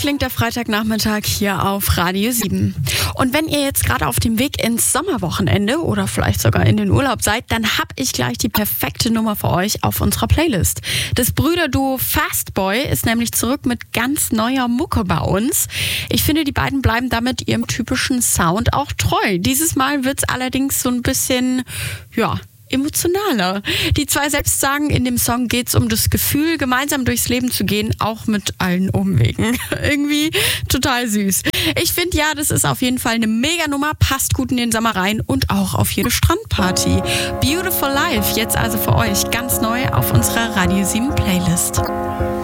klingt der Freitagnachmittag hier auf Radio 7. Und wenn ihr jetzt gerade auf dem Weg ins Sommerwochenende oder vielleicht sogar in den Urlaub seid, dann habe ich gleich die perfekte Nummer für euch auf unserer Playlist. Das Brüderduo Fastboy ist nämlich zurück mit ganz neuer Mucke bei uns. Ich finde, die beiden bleiben damit ihrem typischen Sound auch treu. Dieses Mal wird's allerdings so ein bisschen, emotionaler. Die zwei selbst sagen, in dem Song geht's um das Gefühl, gemeinsam durchs Leben zu gehen, auch mit allen Umwegen. Irgendwie total süß. Ich finde das ist auf jeden Fall eine Mega-Nummer, passt gut in den Sommer rein und auch auf jede Strandparty. Beautiful Life, jetzt also für euch ganz neu auf unserer Radio 7 Playlist.